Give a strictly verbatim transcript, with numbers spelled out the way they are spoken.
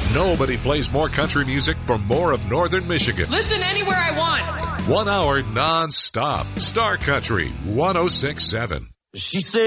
Nobody plays more country music for more of Northern Michigan. Listen anywhere I want. One hour non-stop. Star Country one oh six point seven. She said